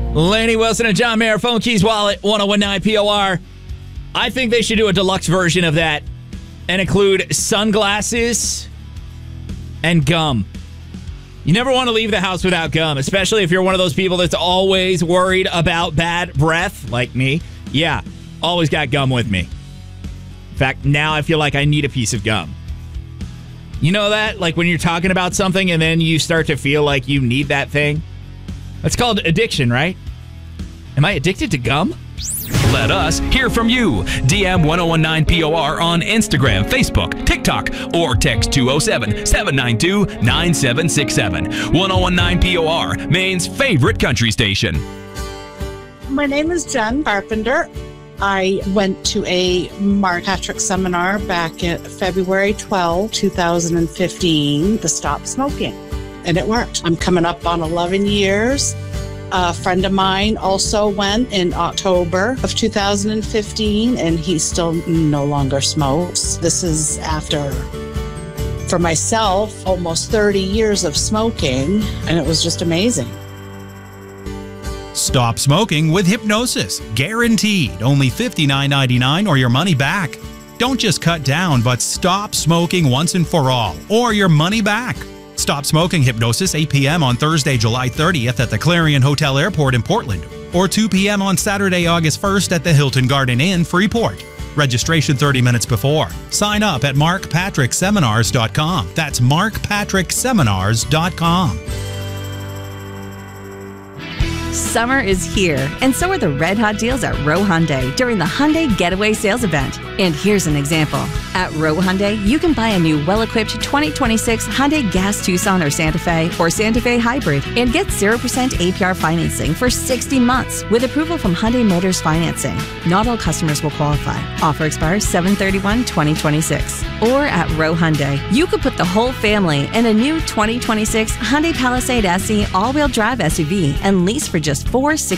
Laney Wilson and John Mayer, Phone Keys Wallet, 1019 POR. I think they should do a deluxe version of that and include sunglasses and gum. You never want to leave the house without gum, especially if you're one of those people that's always worried about bad breath, like me. Yeah, always got gum with me. In fact, now I feel like I need a piece of gum. You know that? Like when you're talking about something and then you start to feel like you need that thing? That's called addiction, right? Am I addicted to gum? Let us hear from you. DM 1019 POR on Instagram, Facebook, TikTok, or text 207-792-9767. 1019 POR, Maine's favorite country station. My name is Jen Carpenter. I went to a Mark Patrick seminar back in February 12, 2015, to stop smoking, and it worked. I'm coming up on 11 years. A friend of mine also went in October of 2015, and he still no longer smokes. This is after, for myself, almost 30 years of smoking, and it was just amazing. Stop smoking with hypnosis. Guaranteed. Only $59.99 or your money back. Don't just cut down, but stop smoking once and for all, or your money back. Stop Smoking Hypnosis, 8 p.m. on Thursday, July 30th at the Clarion Hotel Airport in Portland, or 2 p.m. on Saturday, August 1st at the Hilton Garden Inn, Freeport. Registration 30 minutes before. Sign up at markpatrickseminars.com. That's markpatrickseminars.com. Summer is here, and so are the red-hot deals at Rowe Hyundai during the Hyundai Getaway Sales Event. And here's an example. At Rowe Hyundai, you can buy a new well-equipped 2026 Hyundai Gas Tucson or Santa Fe Hybrid and get 0% APR financing for 60 months with approval from Hyundai Motors Financing. Not all customers will qualify. Offer expires 7/31/2026. Or at Rowe Hyundai, you could put the whole family in a new 2026 Hyundai Palisade SE all-wheel drive SUV and lease for just $460